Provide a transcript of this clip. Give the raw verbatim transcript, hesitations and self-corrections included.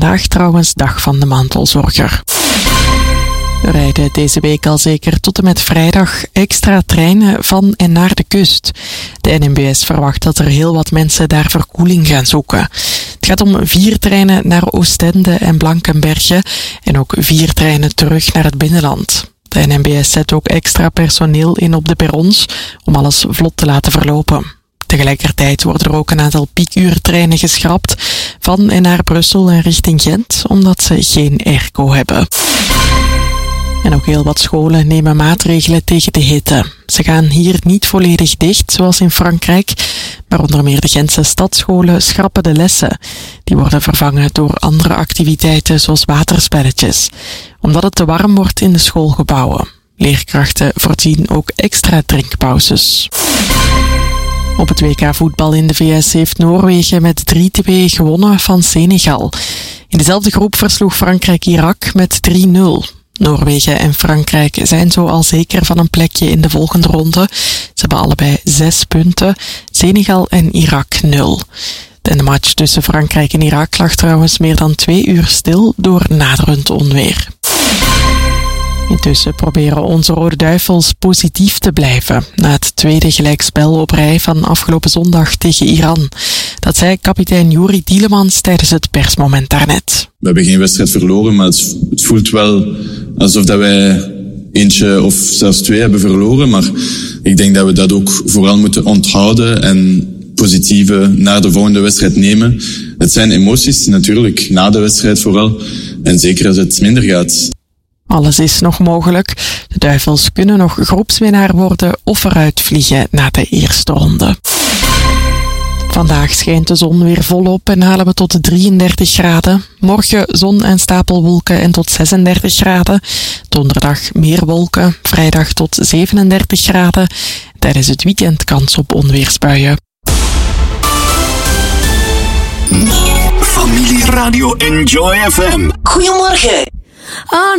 vandaag trouwens dag van de mantelzorger. Er rijden deze week al zeker tot en met vrijdag extra treinen van en naar de kust. De N M B S verwacht dat er heel wat mensen daar verkoeling gaan zoeken. Het gaat om vier treinen naar Oostende en Blankenberge en ook vier treinen terug naar het binnenland. De N M B S zet ook extra personeel in op de perrons om alles vlot te laten verlopen. Tegelijkertijd worden er ook een aantal piekuurtreinen geschrapt van en naar Brussel en richting Gent, omdat ze geen airco hebben. En ook heel wat scholen nemen maatregelen tegen de hitte. Ze gaan hier niet volledig dicht, zoals in Frankrijk, maar onder meer de Gentse stadsscholen schrappen de lessen. Die worden vervangen door andere activiteiten, zoals waterspelletjes, omdat het te warm wordt in de schoolgebouwen. Leerkrachten voorzien ook extra drinkpauzes. Op het W K voetbal in de V S heeft Noorwegen met drie twee gewonnen van Senegal. In dezelfde groep versloeg Frankrijk Irak met drie nul. Noorwegen en Frankrijk zijn zo al zeker van een plekje in de volgende ronde. Ze hebben allebei zes punten, Senegal en Irak nul. En de match tussen Frankrijk en Irak lag trouwens meer dan twee uur stil door naderend onweer. Intussen proberen onze Rode Duivels positief te blijven na het tweede gelijkspel op rij van afgelopen zondag tegen Iran. Dat zei kapitein Joeri Tielemans tijdens het persmoment daarnet. We hebben geen wedstrijd verloren, maar het, het voelt wel alsof dat wij eentje of zelfs twee hebben verloren. Maar ik denk dat we dat ook vooral moeten onthouden en positieve naar de volgende wedstrijd nemen. Het zijn emoties natuurlijk, na de wedstrijd vooral. En zeker als het minder gaat. Alles is nog mogelijk. De Duivels kunnen nog groepswinnaar worden of eruit vliegen na de eerste ronde. Vandaag schijnt de zon weer volop en halen we tot drieëndertig graden. Morgen zon en stapelwolken en tot zesendertig graden. Donderdag meer wolken, vrijdag tot zevenendertig graden. Tijdens het weekend kans op onweersbuien. Familie Radio Enjoy F M. Goedemorgen.